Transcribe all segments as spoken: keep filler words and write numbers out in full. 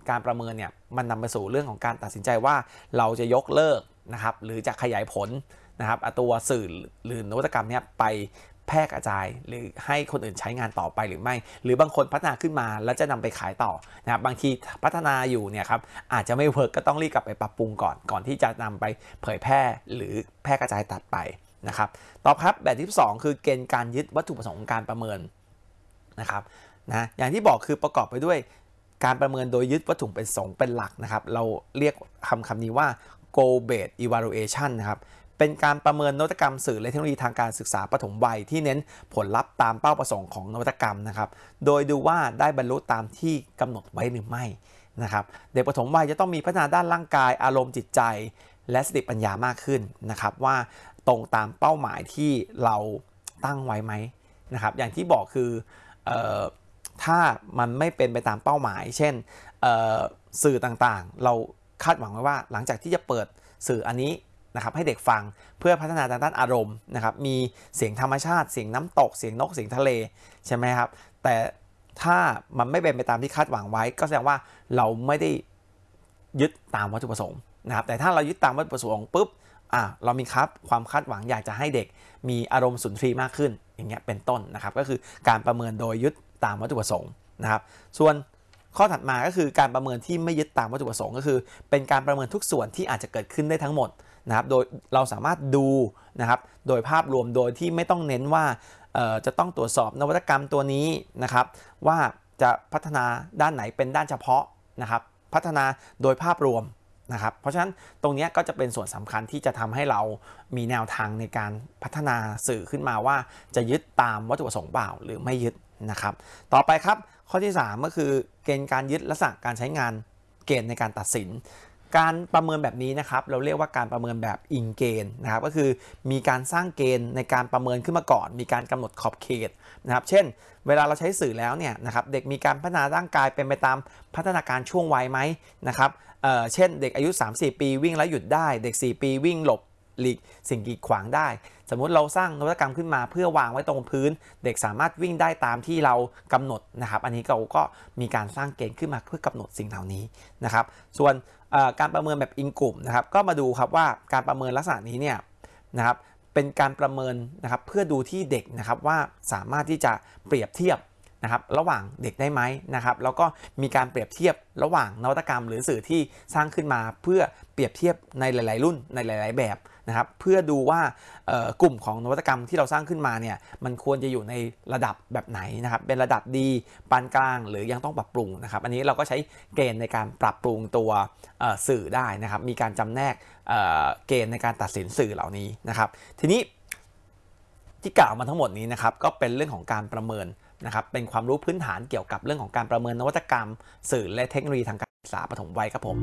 การประเมินเนี่ยมันนำไปสู่เรื่องของการตัดสินใจว่าเราจะยกเลิกนะครับหรือจะขยายผลนะครับตัวสื่อหรือนวัตกรรมเนี่ยไปแพร่กระจายหรือให้คนอื่นใช้งานต่อไปหรือไม่หรือบางคนพัฒนาขึ้นมาแล้วจะนำไปขายต่อนะครับบางทีพัฒนาอยู่เนี่ยครับอาจจะไม่เวิร์กก็ต้องรีบกลับไปปรับปรุงก่อนก่อนที่จะนำไปเผยแพร่หรือแพร่กระจายตัดไปนะครับต่อครับแบบที่สองคือเกณฑ์การยึดวัตถุประสงค์ของการประเมินนะครับนะอย่างที่บอกคือประกอบไปด้วยการประเมินโดยยึดวัตถุประสงค์เป็นหลักนะครับเราเรียกคำคำนี้ว่า goal based evaluation นะครับเป็นการประเมินนวัตกรรมสื่อและเทคโนโลยีทางการศึกษาปฐมวัยที่เน้นผลลัพธ์ตามเป้าประสงค์ของนวัตกรรมนะครับโดยดูว่าได้บรรลุตามที่กำหนดไว้หรือไม่นะครับเด็กปฐมวัยจะต้องมีพัฒนาด้านร่างกายอารมณ์จิตใจและสติปัญญามากขึ้นนะครับว่าตรงตามเป้าหมายที่เราตั้งไว้ไหมนะครับอย่างที่บอกคือเอ่อถ้ามันไม่เป็นไปตามเป้าหมายเช่นสื่อต่างๆเราคาดหวังไว้ว่าหลังจากที่จะเปิดสื่ออันนี้นะครับให้เด็กฟังเพื่อพัฒนาทางด้านอารมณ์นะครับมีเสียงธรรมชาติเสียงน้ำตกเสียงนกเสียงทะเลใช่ไหมครับแต่ถ้ามันไม่เป็นไปตามที่คาดหวังไว้ก็แสดงว่าเราไม่ได้ยึดตามวัตถุประสงค์นะครับแต่ถ้าเรายึดตามวัตถุประสงค์ปุ๊บอ่ะเรามีครับความคาดหวังอยากจะให้เด็กมีอารมณ์สุนทรีย์มากขึ้นอย่างเงี้ยเป็นต้นนะครับก็คือการประเมินโดยยึดตามวัตถุประสงค์นะครับส่วนข้อถัดมาก็คือการประเมินที่ไม่ยึดตามวัตถุประสงค์ก็คือเป็นการประเมินทุกส่วนที่อาจจะเกิดขึ้นได้ทั้งหมดนะครับโดยเราสามารถดูนะครับโดยภาพรวมโดยที่ไม่ต้องเน้นว่าจะต้องตรวจสอบนวัตกรรมตัวนี้นะครับว่าจะพัฒนาด้านไหนเป็นด้านเฉพาะนะครับพัฒนาโดยภาพรวมนะครับเพราะฉะนั้นตรงนี้ก็จะเป็นส่วนสำคัญที่จะทำให้เรามีแนวทางในการพัฒนาสื่อขึ้นมาว่าจะยึดตามวัตถุประสงค์เปล่าหรือไม่ยึดนะครับต่อไปครับข้อที่สามก็คือเกณฑ์การยึดลักษณะการใช้งานเกณฑ์ในการตัดสินการประเมินแบบนี้นะครับเราเรียกว่าการประเมินแบบอิงเกณฑ์นะครับก็คือมีการสร้างเกณฑ์ในการประเมินขึ้นมาก่อนมีการกำหนดขอบเขตนะครับเช่นเวลาเราใช้สื่อแล้วเนี่ยนะครับเด็กมีการพัฒนาร่างกายเป็นไปตามพัฒนาการช่วงวัยไหมนะครับเอ่อเช่นเด็กอายุ สามถึงสี่ ปีวิ่งแล้วหยุดได้เด็กสี่ปีวิ่งหลบหลีกสิ่งกีดขวางได้สมมุติเราสร้างนวัตกรรมขึ้นมาเพื่อวางไว้ตรงพื้นเด็กสามารถวิ่งได้ตามที่เรากำหนดนะครับอันนี้เราก็มีการสร้างเกณฑ์ขึ้นมาเพื่อกำหนดสิ่งเหล่านี้นะครับส่วนการประเมินแบบอิงกลุ่มนะครับก็มาดูครับว่าการประเมินลักษณะนี้เนี่ยนะครับเป็นการประเมินนะครับเพื่อดูที่เด็กนะครับว่าสามารถที่จะเปรียบเทียบนะครับระหว่างเด็กได้ไหมนะครับแล้วก็มีการเปรียบเทียบระหว่างนวัตกรรมหรือสื่อที่สร้างขึ้นมาเพื่อเปรียบเทียบในหลายๆรุ่นในหลายๆแบบนะครับเพื่อดูว่ากลุ่มของนวัตกรรมที่เราสร้างขึ้นมาเนี่ยมันควรจะอยู่ในระดับแบบไหนนะครับเป็นระดับดีปานกลางหรือยังต้องปรับปรุงนะครับอันนี้เราก็ใช้เกณฑ์ในการปรับปรุงตัวสื่อได้นะครับมีการจำแนกเกณฑ์ในการตัดสินสื่อเหล่านี้นะครับทีนี้ที่กล่าวมาทั้งหมดนี้นะครับก็เป็นเรื่องของการประเมินนะครับเป็นความรู้พื้นฐานเกี่ยวกับเรื่องของการประเมินนวัตกรรมสื่อและเทคโนโลยีทางการศึกษาปฐมวัยครับผม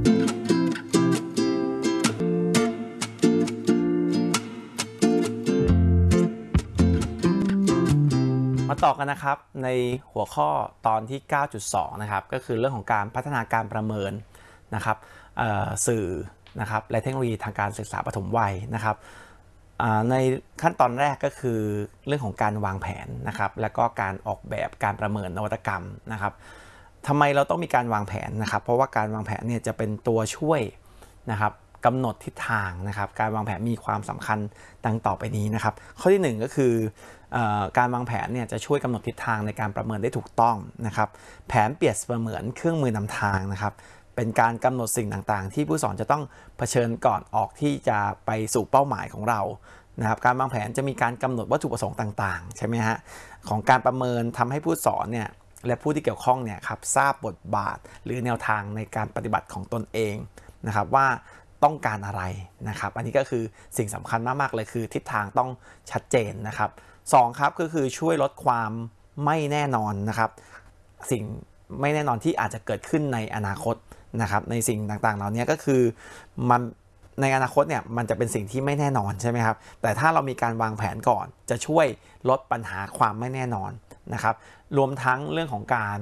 มาต่อกันนะครับในหัวข้อตอนที่ เก้าจุดสอง นะครับก็คือเรื่องของการพัฒนาการประเมินนะครับสื่อนะครับและเทคโนโลยีทางการศึกษาปฐมวัยนะครับในขั้นตอนแรกก็คือเรื่องของการวางแผนนะครับและก็การออกแบบการประเมินนวัตกรรมนะครับทำไมเราต้องมีการวางแผนนะครับเพราะว่าการวางแผนเนี่ยจะเป็นตัวช่วยนะครับกำหนดทิศทางนะครับการวางแผนมีความสำคัญดังต่อไปนี้นะครับข้อที่หนึ่งก็คือการวางแผนเนี่ยจะช่วยกำหนดทิศทางในการประเมินได้ถูกต้องนะครับแผนเปรียบเสมือนเครื่องมือนำทางนะครับเป็นการกำหนดสิ่งต่างๆที่ผู้สอนจะต้องเผชิญก่อนออกที่จะไปสู่เป้าหมายของเรานะครับการวางแผนจะมีการกำหนดวัตถุประสงค์ต่างๆใช่ไหมฮะของการประเมินทำให้ผู้สอนเนี่ยและผู้ที่เกี่ยวข้องเนี่ยครับทราบบทบาทหรือแนวทางในการปฏิบัติของตนเองนะครับว่าต้องการอะไรนะครับอันนี้ก็คือสิ่งสำคัญมากๆเลยคือทิศทางต้องชัดเจนนะครับสองครับก็คือช่วยลดความไม่แน่นอนนะครับสิ่งไม่แน่นอนที่อาจจะเกิดขึ้นในอนาคตนะครับในสิ่งต่างๆเหล่านี้ก็คือมันในอนาคตเนี่ยมันจะเป็นสิ่งที่ไม่แน่นอนใช่ไหมครับแต่ถ้าเรามีการวางแผนก่อนจะช่วยลดปัญหาความไม่แน่นอนนะครับรวมทั้งเรื่องของการ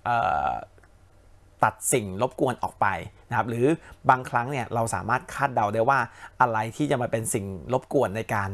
ตัดสิ่งรบกวนออกไปนะครับหรือบางครั้งเนี่ยเราสามารถคาดเดาได้ว่าอะไรที่จะมาเป็นสิ่งรบกวนในการ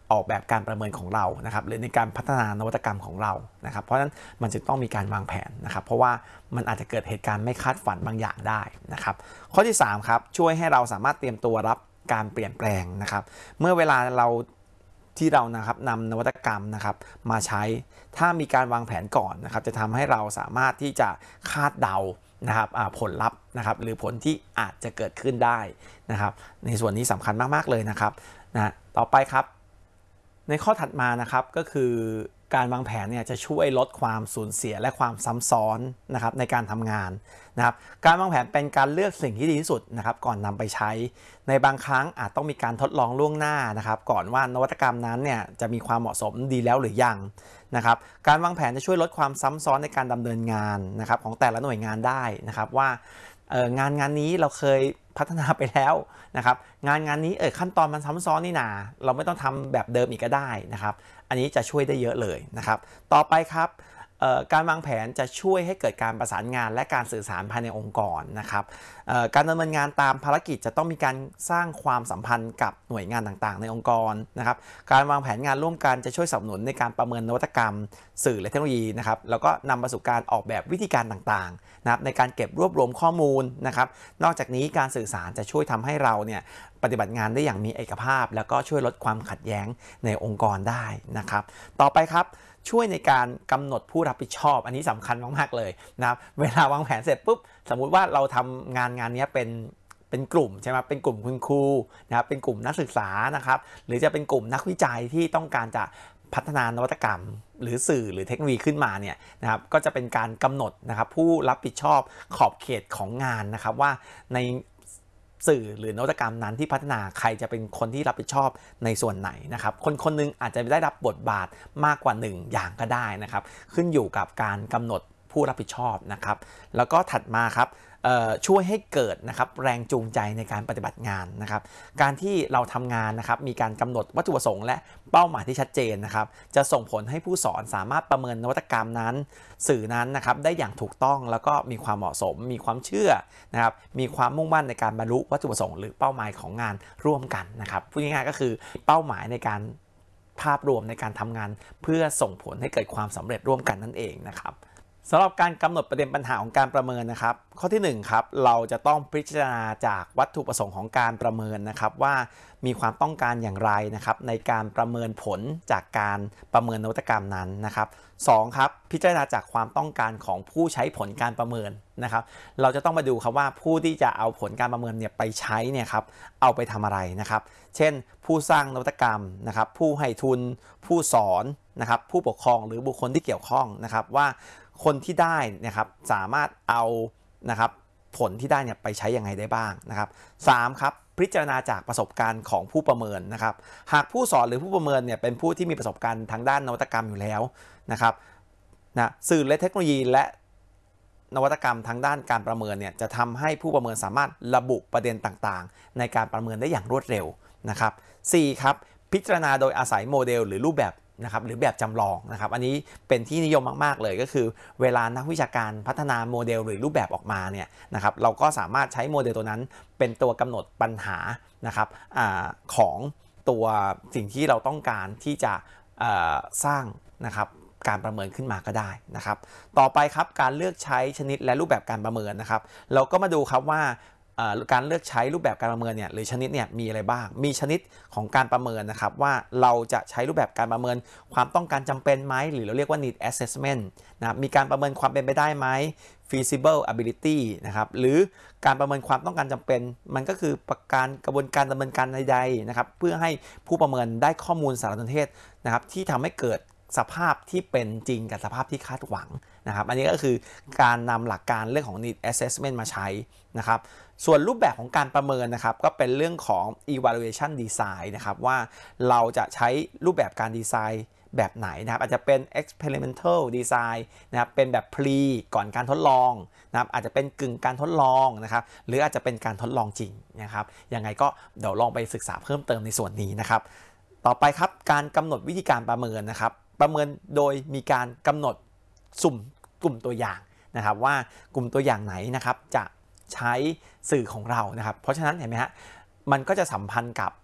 ออกแบบการประเมินของเรานะครับหรือในการพัฒนานวัตกรรมของเรานะครับเพราะฉะนั้นมันจึงต้องมีการวางแผนนะครับเพราะว่ามันอาจจะเกิดเหตุการณ์ไม่คาดฝันบางอย่างได้นะครับข้อที่สามครับช่วยให้เราสามารถเตรียมตัวรับการเปลี่ยนแปลงนะครับเมื่อเวลาเราที่เรานะครับนำนวัตกรรมนะครับมาใช้ถ้ามีการวางแผนก่อนนะครับจะทำให้เราสามารถที่จะคาดเดานะครับผลลัพธ์นะครับหรือผลที่อาจจะเกิดขึ้นได้นะครับในส่วนนี้สำคัญมากๆเลยนะครับนะต่อไปครับในข้อถัดมานะครับก็คือการวางแผนเนี่ยจะช่วยลดความสูญเสียและความซ้ำซ้อนนะครับในการทำงานนะครับการวางแผนเป็นการเลือกสิ่งที่ดีที่สุดนะครับก่อนนำไปใช้ในบางครั้งอาจต้องมีการทดลองล่วงหน้านะครับก่อนว่านวัตกรรมนั้นเนี่ยจะมีความเหมาะสมดีแล้วหรือยังนะครับการวางแผนจะช่วยลดความซ้ำซ้อนในการดำเนินงานนะครับของแต่ละหน่วยงานได้นะครับว่างานงานนี้เราเคยพัฒนาไปแล้วนะครับงานงานนี้เออขั้นตอนมันซ้ำซ้อนนี่นาเราไม่ต้องทำแบบเดิมอีกก็ได้นะครับอันนี้จะช่วยได้เยอะเลยนะครับต่อไปครับการวางแผนจะช่วยให้เกิดการประสานงานและการสื่อสารภายในองค์กรนะครับการดำเนินงานตามภารกิจจะต้องมีการสร้างความสัมพันธ์กับหน่วยงานต่างๆในองค์กรนะครับการวางแผนงานร่วมกันจะช่วยสนับสนุนในการประเมินนวัตกรรมสื่อและเทคโนโลยีนะครับแล้วก็นำมาสู่การออกแบบวิธีการต่างๆนะครับในการเก็บรวบรวมข้อมูลนะครับนอกจากนี้การสื่อสารจะช่วยทำให้เราเนี่ยปฏิบัติงานได้อย่างมีเอกภาพแล้วก็ช่วยลดความขัดแย้งในองค์กรได้นะครับต่อไปครับช่วยในการกำหนดผู้รับผิดชอบอันนี้สำคัญมากๆเลยนะครับเวลาวางแผนเสร็จปุ๊บสมมุติว่าเราทำงานงานนี้เป็นเป็นกลุ่มใช่ไหมเป็นกลุ่มคุณครูนะครับเป็นกลุ่มนักศึกษานะครับหรือจะเป็นกลุ่มนักวิจัยที่ต้องการจะพัฒนานวัตกรรมหรือสื่อหรือเทคโนโลยีขึ้นมาเนี่ยนะครับก็จะเป็นการกำหนดนะครับผู้รับผิดชอบขอบเขตของงานนะครับว่าในสื่อหรือนวัตกรรมนั้นที่พัฒนาใครจะเป็นคนที่รับผิดชอบในส่วนไหนนะครับคนคนนึงอาจจะได้รับบทบาทมากกว่าหนึ่งอย่างก็ได้นะครับขึ้นอยู่กับการกำหนดผู้รับผิดชอบนะครับแล้วก็ถัดมาครับช่วยให้เกิดนะครับแรงจูงใจในการปฏิบัติงานนะครับการที่เราทำงานนะครับมีการกำหนดวัตถุประสงค์และเป้าหมายที่ชัดเจนนะครับจะส่งผลให้ผู้สอนสามารถประเมินนวัตกรรมนั้นสื่อนั้นนะครับได้อย่างถูกต้องแล้วก็มีความเหมาะสมมีความเชื่อนะครับมีความมุ่งมั่นในการบรรลุวัตถุประสงค์หรือเป้าหมายของงานร่วมกันนะครับพูดง่ายๆก็คือเป้าหมายในการภาพรวมในการทำงานเพื่อส่งผลให้เกิดความสำเร็จร่วมกันนั่นเองนะครับสำหรับการกำหนดประเด็นปัญหาของการประเมินนะครับข้อที่หนึ่งครับเราจะต้องพิจารณาจากวัตถุประสงค์ของการประเมินนะครับว่ามีความต้องการอย่างไรนะครับในการประเมินผลจากการประเมินนวัตกรรมนั้นนะครับสองครับพิจารณาจากความต้องการของผู้ใช้ผลการประเมินนะครับเราจะต้องมาดูครับว่าผู้ที่จะเอาผลการประเมินเนี่ยไปใช้เนี่ยครับเอาไปทำอะไรนะครับเช่นผู้สร้างนวัตกรรมนะครับผู้ให้ทุนผู้สอนนะครับผู้ปกครองหรือบุคคลที่เกี่ยวข้องนะครับว่าคนที่ได้นะครับสามารถเอานะครับผลที่ได้เนี่ยไปใช้ยังไงได้บ้างนะครับสามครับพิจารณาจากประสบการณ์ของผู้ประเมินนะครับหากผู้สอนหรือผู้ประเมินเนี่ยเป็นผู้ที่มีประสบการณ์ทางด้านนวัตกรรมอยู่แล้วนะครับนะสื่อและเทคโนโลยีและนวัตกรรมทางด้านการประเมินเนี่ยจะทำให้ผู้ประเมินสามารถระบุประเด็นต่างๆในการประเมินได้อย่างรวดเร็วนะครับสี่ครับพิจารณาโดยอาศัยโมเดลหรือรูปแบบนะครับหรือแบบจำลองนะครับอันนี้เป็นที่นิยมมากๆเลยก็คือเวลานักวิชาการพัฒนาโมเดลหรือรูปแบบออกมาเนี่ยนะครับเราก็สามารถใช้โมเดลตัวนั้นเป็นตัวกำหนดปัญหานะครับอของตัวสิ่งที่เราต้องการที่จะสร้างนะครับการประเมินขึ้นมาก็ได้นะครับต่อไปครับการเลือกใช้ชนิดและรูปแบบการประเมินนะครับเราก็มาดูครับว่าการเลือกใช้รูปแบบการประเมินเนี่ยหรือชนิดเนี่ยมีอะไรบ้างมีชนิดของการประเมินนะครับว่าเราจะใช้รูปแบบการประเมินความต้องการจำเป็นไหมหรือเราเรียกว่า need assessment นะมีการประเมินความเป็นไปได้ไหม feasible ability นะครับหรือการประเมินความต้องการจำเป็นมันก็คือประการกระบวนการดำเนินการใดๆนะครับเพื่อให้ผู้ประเมินได้ข้อมูลสารสนเทศนะครับที่ทำให้เกิดสภาพที่เป็นจริงกับสภาพที่คาดหวังนะครับอันนี้ก็คือการนำหลักการเรื่องของ need assessment มาใช้นะครับส่วนรูปแบบของการประเมินนะครับก็เป็นเรื่องของ evaluation design นะครับว่าเราจะใช้รูปแบบการดีไซน์แบบไหนนะครับอาจจะเป็น experimental design นะครับเป็นแบบ pre ก่อนการทดลองนะครับอาจจะเป็นกึ่งการทดลองนะครับหรืออาจจะเป็นการทดลองจริงนะครับยังไงก็เดี๋ยวลองไปศึกษาเพิ่มเติมในส่วนนี้นะครับต่อไปครับการกำหนดวิธีการประเมินนะครับประเมินโดยมีการกำหนดสุ่มกลุ่มตัวอย่างนะครับว่ากลุ่มตัวอย่างไหนนะครับจะใช้สื่อของเรานะครับเพราะฉะนั้นเห็นไหมฮะมันก็จะสัมพันธ์กับ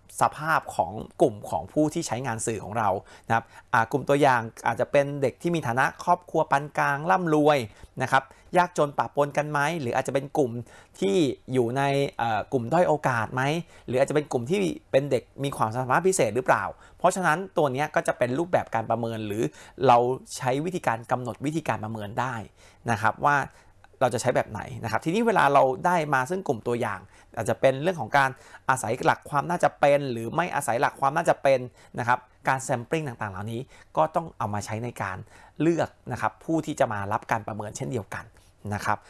สภาพของกลุ่มของผู้ที่ใช้งานสื่อของเรานะครับกลุ่มตัวอย่างอาจจะเป็นเด็กที่มีฐานะครอบครัวปานกลางร่ำรวยนะครับยากจนปะปนกันไหมหรืออาจจะเป็นกลุ่มที่อยู่ในกลุ่มด้อยโอกาสไหมหรืออาจจะเป็นกลุ่มที่เป็นเด็กมีความสามารถพิเศษหรือเปล่าเพราะฉะนั้นตัวนี้ก็จะเป็นรูปแบบการประเมินหรือเราใช้วิธีการกำหนดวิธีการประเมินได้นะครับว่าเราจะใช้แบบไหนนะครับทีนี้เวลาเราได้มาซึ่งกลุ่มตัวอย่างอาจจะเป็นเรื่องของการอาศัยหลักความน่าจะเป็นหรือไม่อาศัยหลักความน่าจะเป็นนะครับการแซมปลิ้งต่างๆเหล่านี้ก็ต้องเอามาใช้ในการเลือกนะครับผู้ที่จะมารับการประเมินเช่นเดียวกันนะครับ